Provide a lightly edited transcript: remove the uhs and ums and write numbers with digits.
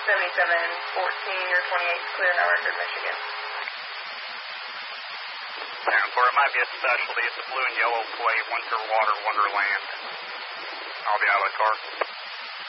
7714, your 28's clear, no record, Michigan. Sounds where it might be a specialty. It's a blue and yellow plate, Winter Water Wonderland. I'll be out of the car.